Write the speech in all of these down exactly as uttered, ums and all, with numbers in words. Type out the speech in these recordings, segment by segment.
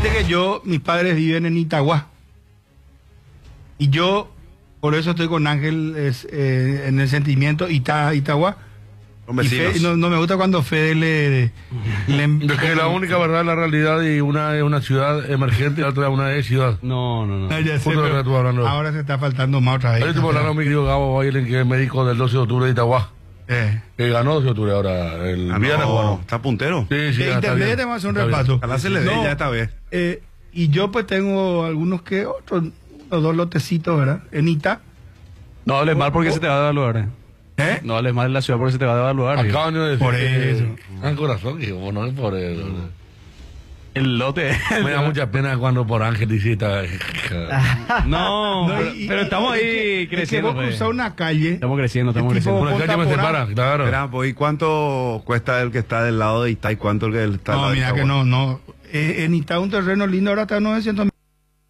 Viste que yo, mis padres viven en Itagua. Y yo, por eso estoy con Ángel es, eh, en el sentimiento Ita, Itagua. Con vecinos. Y Fe, no, no me gusta cuando Fede le... le Es que la única verdad es la realidad y una es una ciudad emergente y la otra una es ciudad. No, no, no. Ah, ya sé, Justo lo que pero estuve hablando. ahora se está faltando más otra vez. Ahí estuve hablando con mi querido Gabo Bailen, que es médico del doce de octubre de Itagua. Eh. Que ganó doce de octubre ahora. El Ah, viernes no, jugó. está puntero. Sí, sí, De ya está internet bien. tenemos que hacer un Está bien. repaso. Ojalá se le dé No, ya esta vez. eh, y yo pues tengo algunos que otros, unos dos lotecitos, ¿verdad? En Ita. No hables mal porque se te va a devaluar. eh. ¿Eh? No hables mal de la ciudad porque se te va a devaluar. tío. Acaban de decir Por que- eso. Ah, corazón, que vos no es por eso. El lote. Me da mucha pena cuando por Ángel visita. No, No, pero, y- pero estamos es ahí que- es que creciendo. vos pues. cruzás una calle. Estamos creciendo, estamos el tipo- creciendo. Por la calle me Ponta por separa, claro. Espera, pues, ¿y cuánto cuesta el que está del lado de Ita y cuánto el que está del No, lado de mira que Itagua? no, no. Eh, en Ita un terreno lindo ahora está novecientos mil.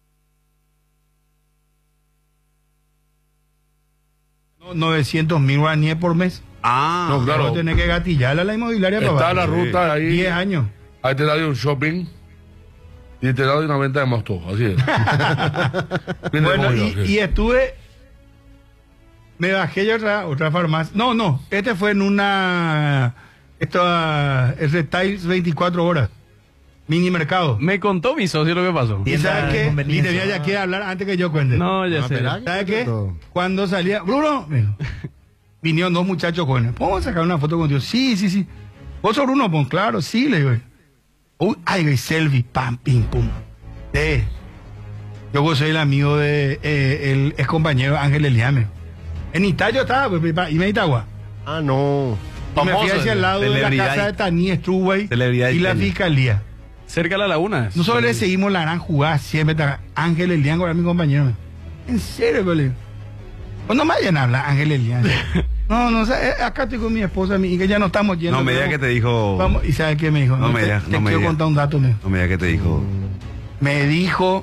No, novecientos mil guaraníes por mes. Ah, No, claro. Pero tenés que gatillarle a la inmobiliaria Está para la abajo. ruta ahí. diez años. Ahí te da de un shopping y te da de una venta de mosto. Así es. Bien de Bueno, comodidad, y, sí. y estuve. Me bajé yo a otra, otra farmacia. No, no. Este fue en una. Esto ah, es Retail veinticuatro horas. Mini mercado. Me contó mi socio lo que pasó. ¿Y sabes qué? Y conveniencia. te voy a ya quiere hablar antes que yo cuente. No, ya Ah, sé. espera. ¿Sabes qué? Cuando salía, Bruno, me dijo, vinieron dos muchachos jóvenes. ¿Podemos sacar una foto contigo? Sí, sí, sí. ¿Vos sos Bruno? Pues claro, sí, le digo. Uy, ay, güey, selfie, pam, pim, pum. Eh, yo pues, soy el amigo de, eh, el ex compañero Ángel Eliame. En Italia estaba, pues, pa- y me Itagua. Ah, no. Y me fui Famoso, hacia el lado de la celebridad casa de Tani Strubay Celebridad y la italiana. fiscalía. Cerca de la laguna. Nosotros le seguimos la gran jugada siempre. ta- Ángel Elian, era mi compañero. En serio, colega. Pues no me vayan a hablar, Ángel Elian. No, no, o sea, eh, acá estoy con mi esposa, mi hija, ya no estamos yendo. No me diga pero que te dijo. Vamos, ¿y sabes qué me dijo? No me te, digas, te no me quiero digas. contar un dato, me dijo. No me diga que te dijo. Me dijo,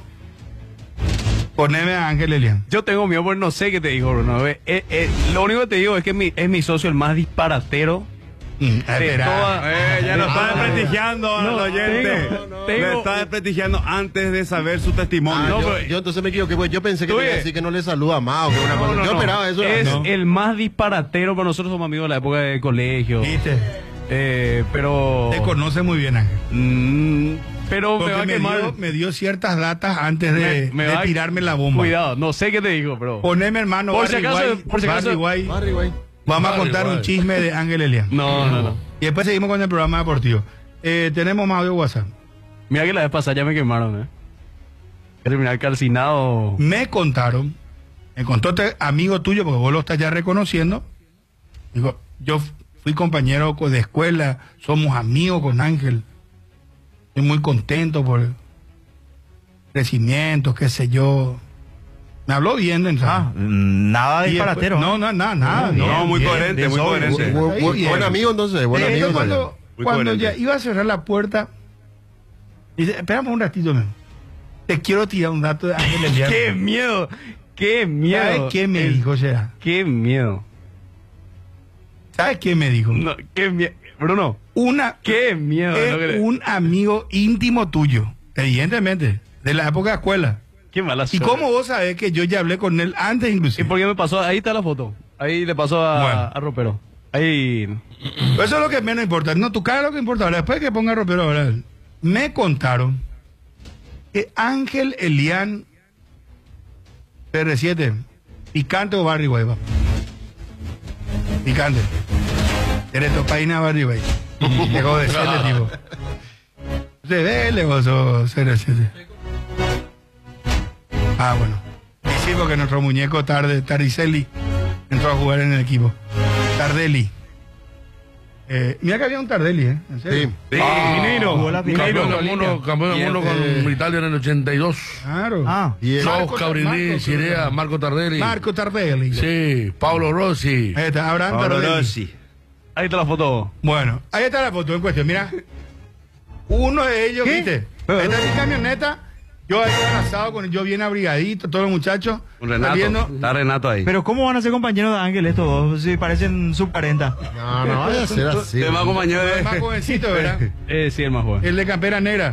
poneme a Ángel Elian. Yo tengo miedo porque no sé qué te dijo, Bruno. Eh, eh, eh, lo único que te digo es que mi, es mi socio el más disparatero. Mm, de espera. toda- Eh, ya lo está Ah, desprestigiando no, al oyente. tengo- Lo tengo- está desprestigiando antes de saber su testimonio. Ah, no, yo, pero- yo entonces me equivoqué, porque yo pensé que Tú tenía que ves. decir que no le saluda más o que una No, cosa. no, yo no. esperaba eso. Es no. el más disparatero, pero nosotros somos amigos de la época de colegio. ¿Viste? Eh, pero. Te conoce muy bien, Ángel. Mm, pero me Porque va a me, quemar. dio, me dio ciertas datas antes de, Me- me de va a- tirarme la bomba. Cuidado, no sé qué te dijo, pero. Poneme, hermano, Por si Barry acaso- White, por si acaso- Barry White. Barry, güey. Vamos a Barry contar un White. chisme de Ángel Elian. No, no, no. Y después seguimos con el programa deportivo. Eh, tenemos más audio WhatsApp. Mira que la vez pasada ya me quemaron, ¿eh? Terminar calcinado. Me contaron, me contó este amigo tuyo, porque vos lo estás ya reconociendo. Digo, yo fui compañero co- de escuela, somos amigos con Ángel. Estoy muy contento por el crecimiento, qué sé yo. Me habló bien, ¿sabes? Ah, nada Y después- disparatero. No, no, nada, nada. No, muy bien, coherente, bien, muy sobrio. coherente. Bu- bu- Ahí bu- bien. buen amigo entonces, buen Eh, amigo. entonces, entonces. cuando, Muy cuando coherente. ya iba a cerrar la puerta, dice, espérame un ratito, men. Te quiero tirar un dato de Ángel Elian. ¡Qué miedo! ¡Qué miedo! ¿Sabes qué me El- dijo, será? ¡Qué miedo! ¿Sabes qué me dijo? No, ¡qué miedo! Bruno, Una, ¡qué miedo! es lo que le- un amigo íntimo tuyo, evidentemente, de la época de escuela. ¡Qué mala ¿Y suerte! cómo vos sabés que yo ya hablé con él antes ¿Y inclusive? por qué me pasó? Ahí está la foto. Ahí le pasó a, Bueno. a Ropero. Ahí. Eso es lo que menos importa. No, tu cara es lo que importa. Ahora, después que ponga ropero ahora, me contaron que Ángel Elian P R siete, picante o Barry White, va. Picante. Eres topaina Barry White. Llegó de siete, tipo. Se ve, le gozó C R siete. Ah, bueno. Y sí, porque nuestro muñeco tarde, Taricelli entró a jugar en el equipo. Tardelli. Eh, mira que había un Tardelli, ¿eh? ¿En serio? Sí. Ah, Mineiro. jugó la final. Campeón Mineiro. del mundo, campeón del Y mundo este- con Italia en el ochenta y dos. Claro. Ah, Y el- Joe Marco- Cabrini, Marco- Cirea, Marco Tardelli. Marco Tardelli. Sí, Paulo Rossi. Ahí está, Abraham Pablo Tardelli. Rossi. Ahí está la foto. Bueno, ahí está la foto en cuestión. Mira, uno de ellos, ¿Qué? ¿viste? Ahí está mi camioneta. Yo ahí abrazado con yo bien abrigadito, todos los muchachos. Un Renato. saliendo. Está Renato ahí. pero ¿cómo van a ser compañeros de Ángel estos dos? Si parecen sub cuarenta. No, no vaya a ser así. Te va compañero El de. más jovencito, ¿verdad? Eh, sí, el más joven. El de campera negra.